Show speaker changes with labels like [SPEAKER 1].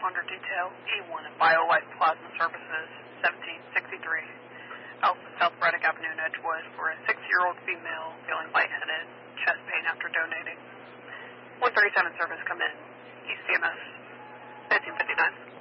[SPEAKER 1] under detail E1 at BioLife Plasma Services, 1763 Alpha South Braddock Avenue in Edgewood for a 6-year-old female feeling lightheaded, chest pain after donating. 137 service come in, ECMS 1559.